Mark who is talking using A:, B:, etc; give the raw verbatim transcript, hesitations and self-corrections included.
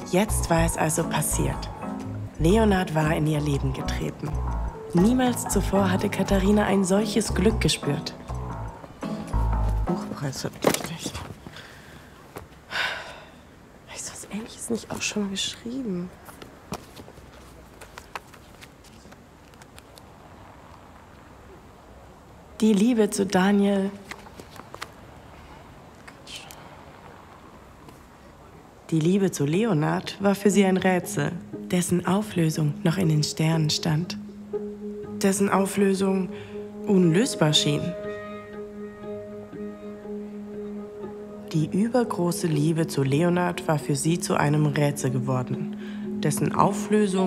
A: Jetzt war es also passiert. Leonard war in ihr Leben getreten. Niemals zuvor hatte Katharina ein solches Glück gespürt. Buchpreis hab ich nicht. Habe ich was Ähnliches nicht auch schon mal geschrieben? Die Liebe zu Daniel. Die Liebe zu Leonard war für sie ein Rätsel, dessen Auflösung noch in den Sternen stand. Dessen Auflösung unlösbar schien. Die übergroße Liebe zu Leonard war für sie zu einem Rätsel geworden, dessen Auflösung